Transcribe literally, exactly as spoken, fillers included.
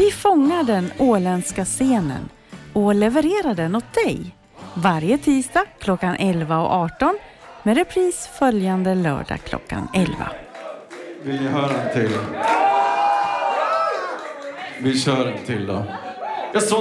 Vi fångar den åländska scenen och levererar den åt dig. Varje tisdag klockan elva och arton med repris följande lördag klockan elva. Vill ni höra en till? Vi kör en till då. Jag